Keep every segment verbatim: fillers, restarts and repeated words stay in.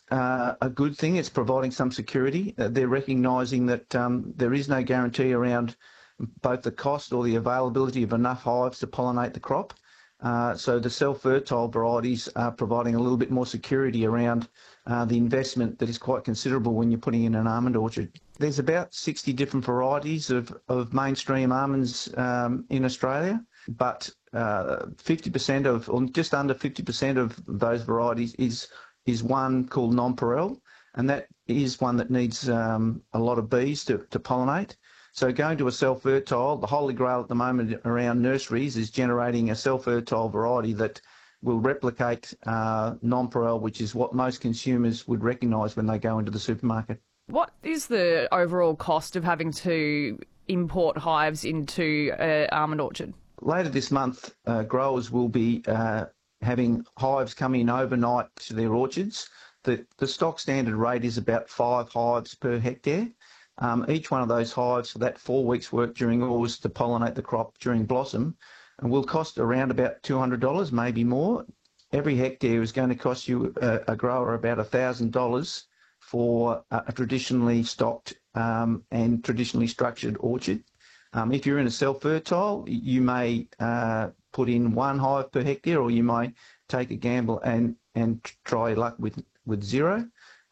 uh, a good thing. It's providing some security. Uh, they're recognising that um, there is no guarantee around both the cost or the availability of enough hives to pollinate the crop. Uh, so the self-fertile varieties are providing a little bit more security around uh, the investment that is quite considerable when you're putting in an almond orchard. There's about sixty different varieties of, of mainstream almonds um, in Australia, but uh, fifty percent of, or just under fifty percent of those varieties is is one called Nonpareil, and that is one that needs um, a lot of bees to, to pollinate. So going to a self-fertile, the holy grail at the moment around nurseries is generating a self-fertile variety that will replicate uh, Nonpareil, which is what most consumers would recognise when they go into the supermarket. What is the overall cost of having to import hives into an almond orchard? Later this month, uh, growers will be uh, having hives come in overnight to their orchards. The, the stock standard rate is about five hives per hectare. Um, each one of those hives for that four weeks work during August to pollinate the crop during blossom and will cost around about two hundred dollars, maybe more. Every hectare is going to cost you, a, a grower, about one thousand dollars for a traditionally stocked um, and traditionally structured orchard. Um, if you're in a self-fertile, you may uh, put in one hive per hectare, or you may take a gamble and, and try luck with, with zero.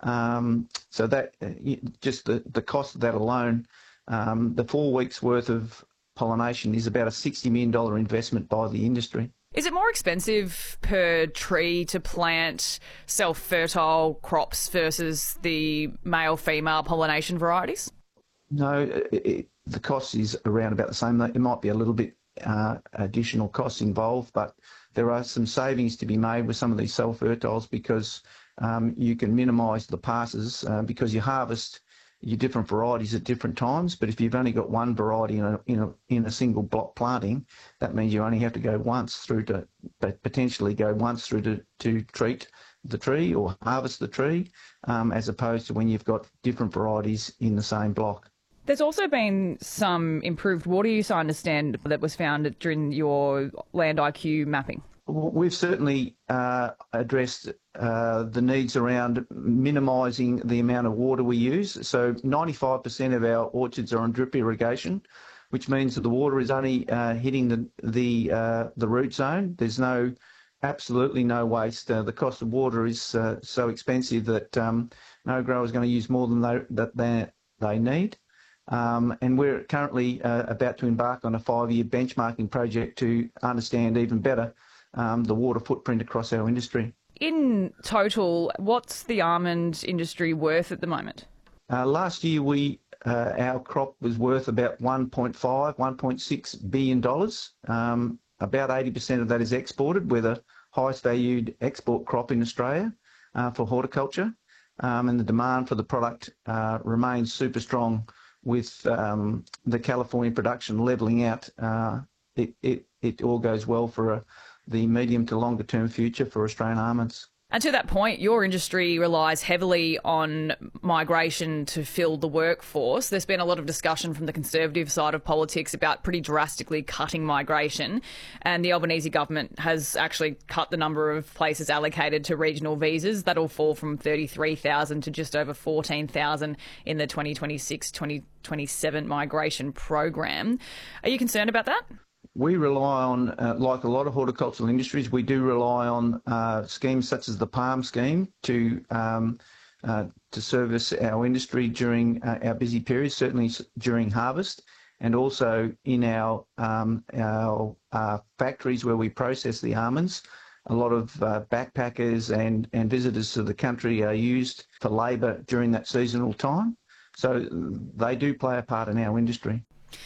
Um, so that uh, just the, the cost of that alone, um, the four weeks worth of pollination is about a sixty million dollars investment by the industry. Is it more expensive per tree to plant self-fertile crops versus the male-female pollination varieties? No, it, it, the cost is around about the same. It might be a little bit uh, additional costs involved, but there are some savings to be made with some of these self-fertiles because um, you can minimise the passes uh, because you harvest your different varieties at different times. But if you've only got one variety in a, in a, in a single block planting, that means you only have to go once through to, potentially go once through to, to treat the tree or harvest the tree, um, as opposed to when you've got different varieties in the same block. There's also been some improved water use, I understand, that was found during your Land I Q mapping. We've certainly uh, addressed uh, the needs around minimising the amount of water we use. So ninety-five percent of our orchards are on drip irrigation, which means that the water is only uh, hitting the the, uh, the root zone. There's no, absolutely no waste. Uh, the cost of water is uh, so expensive that um, no grower is going to use more than they, that they, they need. Um, and we're currently uh, about to embark on a five-year benchmarking project to understand even better um, the water footprint across our industry. In total, what's the almond industry worth at the moment? Uh, last year, we uh, our crop was worth about one point five, one point six billion dollars. Um, about eighty percent of that is exported. We're the highest valued export crop in Australia uh, for horticulture, um, and the demand for the product uh, remains super strong. With um, the California production levelling out, uh, it, it, it all goes well for a, the medium to longer term future for Australian almonds. And to that point, your industry relies heavily on migration to fill the workforce. There's been a lot of discussion from the Conservative side of politics about pretty drastically cutting migration. And the Albanese government has actually cut the number of places allocated to regional visas. That'll fall from thirty-three thousand to just over fourteen thousand in the twenty twenty-six twenty twenty-seven migration program. Are you concerned about that? We rely on, uh, like a lot of horticultural industries, we do rely on uh, schemes such as the PALM scheme to um, uh, to service our industry during uh, our busy periods, certainly during harvest, and also in our um, our uh, factories where we process the almonds. A lot of uh, backpackers and, and visitors to the country are used for labour during that seasonal time. So they do play a part in our industry.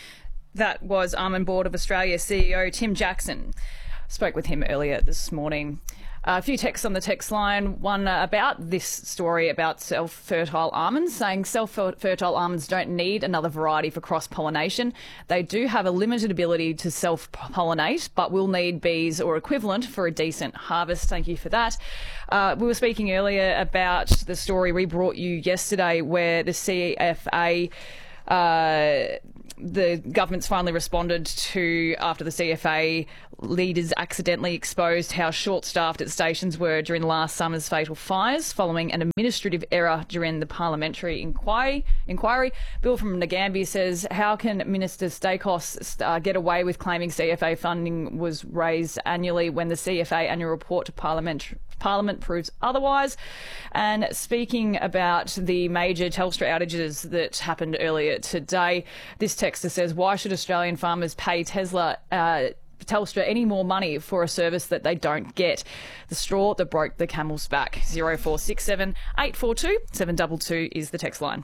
That was Almond Board of Australia C E O Tim Jackson. Spoke with him earlier this morning. Uh, a few texts on the text line. One uh, about this story about self-fertile almonds, saying self-fertile almonds don't need another variety for cross-pollination. They do have a limited ability to self-pollinate, but will need bees or equivalent for a decent harvest. Thank you for that. Uh, we were speaking earlier about the story we brought you yesterday where the C F A Uh, The government's finally responded to after the C F A leaders accidentally exposed how short-staffed its stations were during last summer's fatal fires following an administrative error during the parliamentary inquiry. inquiry. Bill from Nagambie says, how can Minister Stakos uh, get away with claiming C F A funding was raised annually when the C F A annual report to Parliament Parliament proves otherwise? And speaking about the major Telstra outages that happened earlier today, this texter says, why should Australian farmers pay Tesla uh, Telstra any more money for a service that they don't get? The straw that broke the camel's back. zero four six seven, eight four two, seven two two is the text line.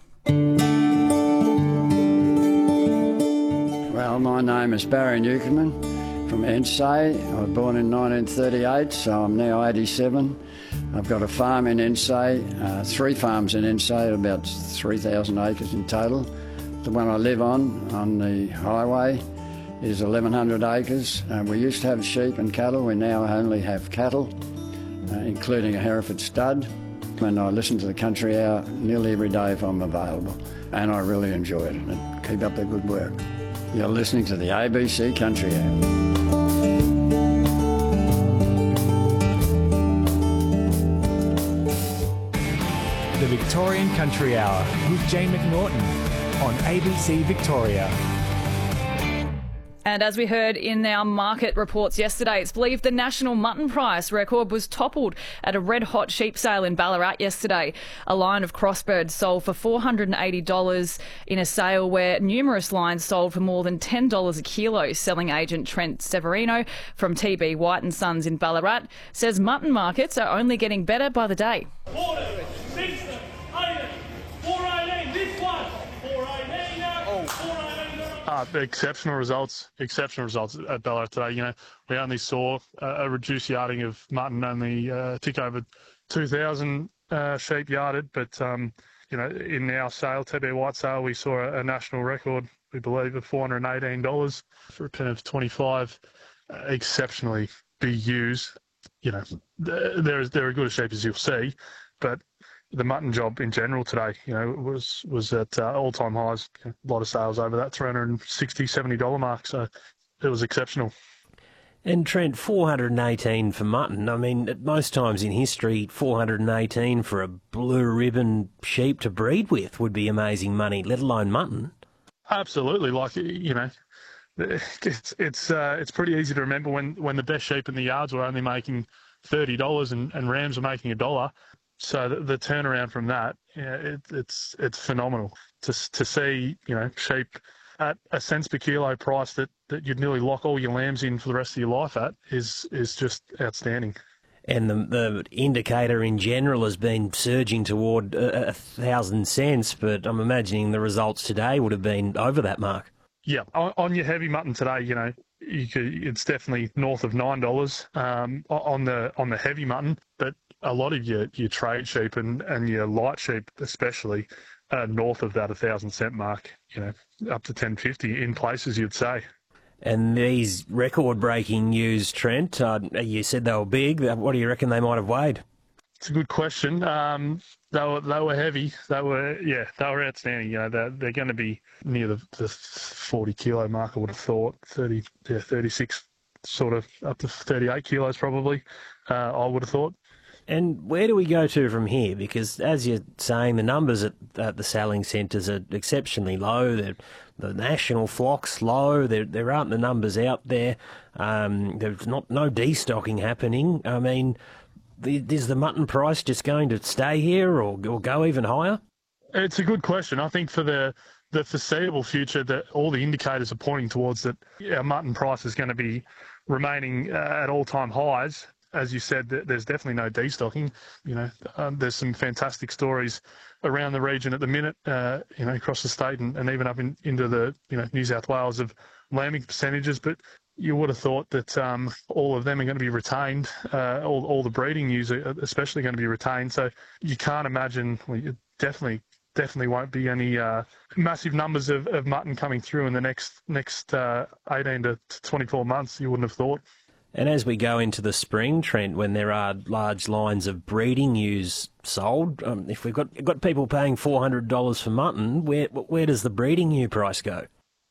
Well, my name is Barry Newcomen from Ensay. I was born in nineteen thirty-eight, so I'm now eighty-seven. I've got a farm in Ensay, uh, three farms in Ensay, about three thousand acres in total. The one I live on, on the highway, is eleven hundred acres. Uh, we used to have sheep and cattle. We now only have cattle, uh, including a Hereford stud. And I listen to the Country Hour nearly every day if I'm available. And I really enjoy it. And keep up the good work. You're listening to the A B C Country Hour. The Victorian Country Hour with Jane McNaughton on A B C Victoria. And as we heard in our market reports yesterday, it's believed the national mutton price record was toppled at a red-hot sheep sale in Ballarat yesterday. A line of crossbirds sold for four hundred eighty dollars in a sale where numerous lines sold for more than ten dollars a kilo. Selling agent Trent Severino from T B White and Sons in Ballarat says mutton markets are only getting better by the day. Order, six, eight, four eighteen, this one, four eighteen, oh. four eighteen. Uh, exceptional results, exceptional results at Ballarat today. You know, we only saw a, a reduced yarding of mutton, only uh, tick over two thousand uh, sheep yarded. But, um, you know, in our sale, T B White sale, we saw a, a national record, we believe, of four hundred eighteen dollars for a pen of twenty-five. Uh, exceptionally big ewes. You know, they're, they're as good a sheep as you'll see, but the mutton job in general today, you know, was was at uh, all-time highs. A lot of sales over that three hundred sixty dollars, seventy dollars mark, so it was exceptional. And Trent, four hundred eighteen for mutton. I mean, at most times in history, four hundred eighteen for a blue ribbon sheep to breed with would be amazing money, let alone mutton. Absolutely, like, you know, it's it's uh, it's pretty easy to remember when, when the best sheep in the yards were only making thirty dollars and, and rams were making a dollar. So the, the turnaround from that, yeah, it, it's it's phenomenal to to see, you know, sheep at a cents per kilo price that, that you'd nearly lock all your lambs in for the rest of your life at is is just outstanding. And the the indicator in general has been surging toward a, a thousand cents, but I'm imagining the results today would have been over that mark. Yeah, on, on your heavy mutton today, you know, you could, it's definitely north of nine dollars um, on the on the heavy mutton, but a lot of your, your trade sheep and, and your light sheep especially are north of that one thousand cent mark, you know, up to ten fifty in places, you'd say. And these record-breaking ewes, Trent, uh, you said they were big. What do you reckon they might have weighed? It's a good question. Um, they were they were heavy. They were yeah, they were outstanding. You know, they're they're going to be near the, the forty kilo mark. I would have thought thirty, yeah, thirty-six, sort of up to thirty-eight kilos probably. Uh, I would have thought. And where do we go to from here? Because as you're saying, the numbers at, at the selling centres are exceptionally low. They're, the national flock's low. There there aren't the numbers out there. Um, there's not no destocking happening. I mean, the, is the mutton price just going to stay here or, or go even higher? It's a good question. I think for the the foreseeable future, that all the indicators are pointing towards that our mutton price is going to be remaining uh, at all-time highs. As you said, there's definitely no destocking. You know, um, there's some fantastic stories around the region at the minute, uh, you know, across the state and, and even up in, into the, you know, New South Wales of lambing percentages. But you would have thought that um, all of them are going to be retained. Uh, all, all the breeding ewes are especially going to be retained. So you can't imagine, well, you definitely, definitely won't be any uh, massive numbers of, of mutton coming through in the next next uh, eighteen to twenty-four months. You wouldn't have thought. And as we go into the spring, Trent, when there are large lines of breeding ewes sold, um, if we've got got people paying four hundred dollars for mutton, where where does the breeding ewe price go?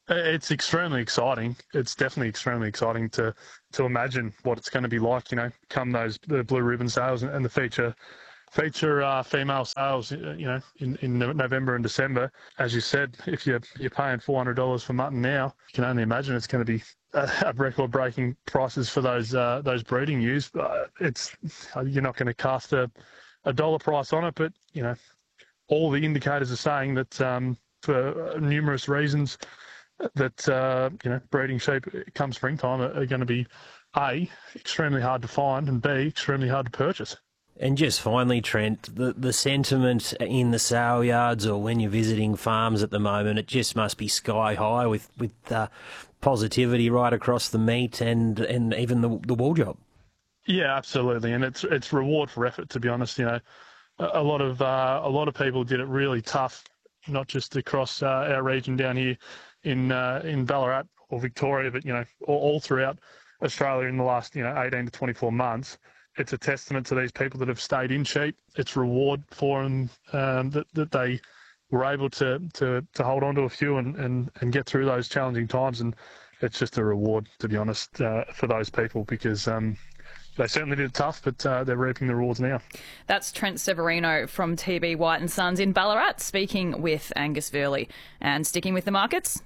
It's extremely exciting. It's definitely extremely exciting to to imagine what it's going to be like, you know, come those the blue ribbon sales and, and the feature feature uh, female sales, you know, in, in November and December. As you said, if you're you're paying four hundred dollars for mutton now, you can only imagine it's going to be a record-breaking prices for those uh, those breeding ewes. Uh, it's you're not going to cast a a dollar price on it, but you know, all the indicators are saying that um, for numerous reasons, that uh, you know, breeding sheep come springtime are, are going to be A, extremely hard to find, and B, extremely hard to purchase. And just finally, Trent, the, the sentiment in the sale yards or when you're visiting farms at the moment, it just must be sky high with, with uh, positivity right across the meat and, and even the, the wool job. Yeah, absolutely, and it's it's reward for effort. To be honest, you know, a, a lot of uh, a lot of people did it really tough, not just across uh, our region down here in uh, in Ballarat or Victoria, but you know, all, all throughout Australia in the last you know eighteen to twenty-four months. It's a testament to these people that have stayed in sheep. It's reward for them um, that that they were able to to to hold on to a few and, and, and get through those challenging times. And it's just a reward, to be honest, uh, for those people because um, they certainly did it tough, but uh, they're reaping the rewards now. That's Trent Severino from T B White and Sons in Ballarat, speaking with Angus Verley. And sticking with the markets.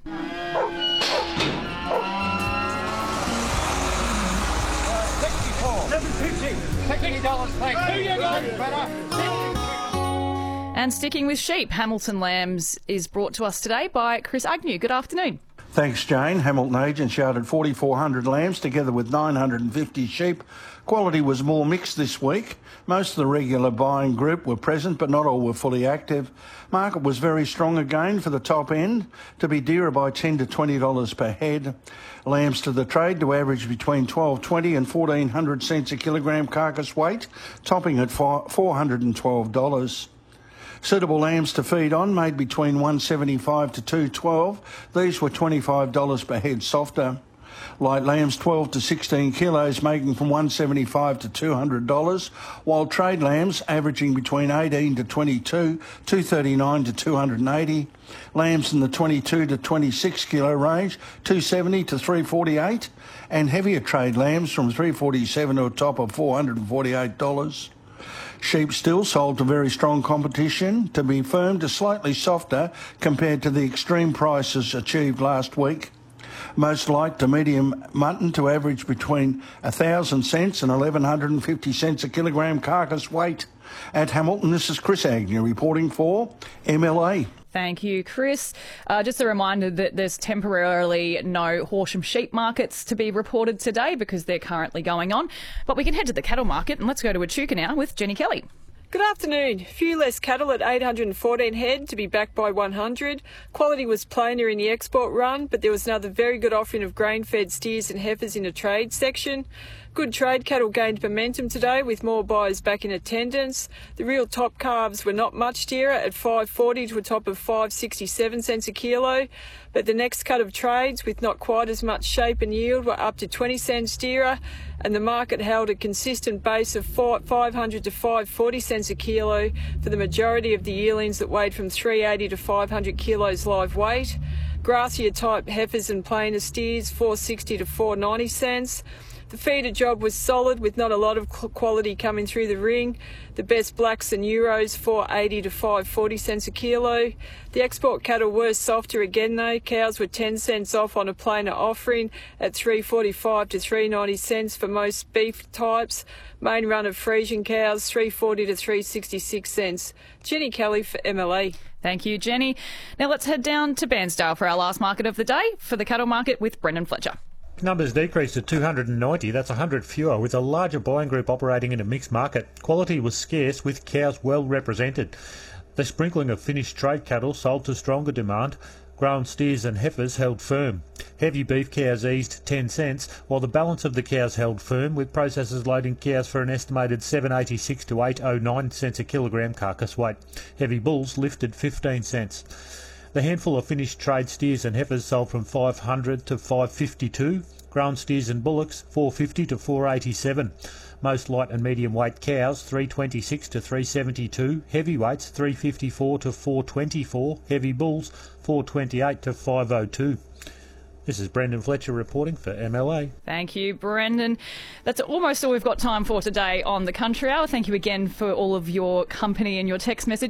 And sticking with sheep, Hamilton Lambs is brought to us today by Chris Agnew. Good afternoon. Thanks, Jane. Hamilton Agents shouted forty-four hundred lambs together with nine hundred fifty sheep. Quality was more mixed this week. Most of the regular buying group were present, but not all were fully active. Market was very strong again for the top end, to be dearer by ten to twenty dollars per head. Lambs to the trade to average between twelve twenty and fourteen hundred cents a kilogram carcass weight, topping at four hundred twelve dollars. Suitable lambs to feed on made between one seventy-five to two twelve. These were twenty-five dollars per head softer. Light lambs twelve to sixteen kilos making from one seventy-five to two hundred dollars, while trade lambs averaging between eighteen to twenty-two, two thirty-nine to two hundred eighty. Lambs in the twenty-two to twenty-six kilo range, two seventy to three forty-eight, and heavier trade lambs from three forty-seven to a top of four hundred forty-eight dollars. Sheep still sold to very strong competition, to be firm to slightly softer compared to the extreme prices achieved last week. Most light to medium mutton to average between one thousand cents and eleven fifty cents a kilogram carcass weight. At Hamilton, this is Chris Agnew reporting for M L A. Thank you, Chris. Uh, just a reminder that there's temporarily no Horsham sheep markets to be reported today because they're currently going on. But we can head to the cattle market and let's go to Echuca now with Jenny Kelly. Good afternoon. A few less cattle at eight hundred fourteen head to be backed by one hundred. Quality was plainer in the export run, but there was another very good offering of grain-fed steers and heifers in the trade section. Good trade cattle gained momentum today with more buyers back in attendance. The real top calves were not much dearer at five forty to a top of five sixty-seven cents a kilo, but the next cut of trades with not quite as much shape and yield were up to twenty cents dearer, and the market held a consistent base of five hundred to five forty cents a kilo for the majority of the yearlings that weighed from three eighty to five hundred kilos live weight. Grassier type heifers and plainer steers four sixty to four ninety cents. The feeder job was solid with not a lot of quality coming through the ring. The best blacks and euros four eighty to five forty cents a kilo. The export cattle were softer again though. Cows were ten cents off on a plainer offering at three forty-five to three ninety cents for most beef types. Main run of Friesian cows three forty to three sixty-six cents. Jenny Kelly for M L A. Thank you, Jenny. Now let's head down to Bairnsdale for our last market of the day for the cattle market with Brendan Fletcher. Numbers decreased to two hundred ninety, that's one hundred fewer, with a larger buying group operating in a mixed market. Quality was scarce, with cows well represented. The sprinkling of finished trade cattle sold to stronger demand. Grown steers and heifers held firm. Heavy beef cows eased ten cents, while the balance of the cows held firm, with processors loading cows for an estimated seven eighty-six to eight oh nine cents a kilogram carcass weight. Heavy bulls lifted fifteen cents. The handful of finished trade steers and heifers sold from five hundred to five fifty-two. Grown steers and bullocks four fifty to four eighty-seven. Most light and medium weight cows three twenty-six to three seventy-two, heavyweights three fifty-four to four twenty-four, heavy bulls four twenty-eight to five oh two. This is Brendan Fletcher reporting for M L A. Thank you, Brendan. That's almost all we've got time for today on The Country Hour. Thank you again for all of your company and your text message.